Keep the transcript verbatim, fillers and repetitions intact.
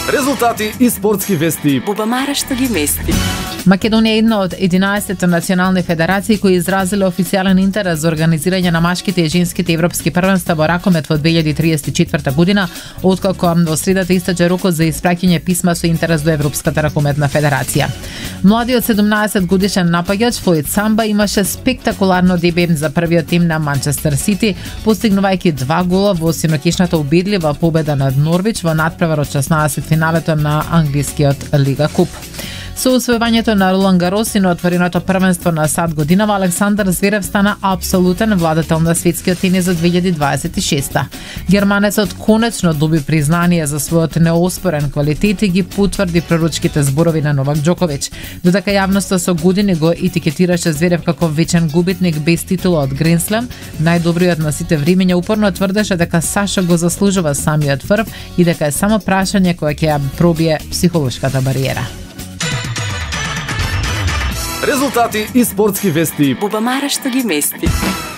Резултати и спортски вести. Бубамара што ги мести. Македонија е една од единаесет национални федерации кои изразиле официјален интерес за организирање на машките и женските европски првенства во ракомет во две илјади триесет и четврта година, откако во средата истече рокот за испраќање писма со интерес до Европската ракометна федерација. Младиот седумнаесет годишен напаѓач Флоид Самба имаше спектакуларно дебе за првиот тим на Манчестер Сити, постигнувајќи два гола во синокишната убедлива победа над Норвич во надпревар од шеснаесет финалето на англискиот Лига Куп. Со освојувањето на Ролан Гарос и на отвореното првенство на САД годинава, Александар Зверев стана апсолутен владател на светскиот тенис за две илјади дваесет и шеста. Германецот конечно доби признание за својот неоспорен квалитет и ги потврди пророчките зборови на Новак Џоковиќ, додека јавноста со години го етикетираше Зверев како вечен губитник без титула од Гранд Слем, најдобриот на сите времиња упорно тврдеше дека Саша го заслужува самиот врв и дека е само прашање кое ќе ја пробие психолошката бариера. Резултати и спортски вести. Бубамара што ги мести.